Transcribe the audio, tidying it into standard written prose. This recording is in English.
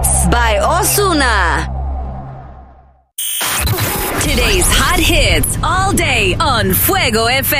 Hits by Ozuna. Today's hot hits all day on Fuego FM.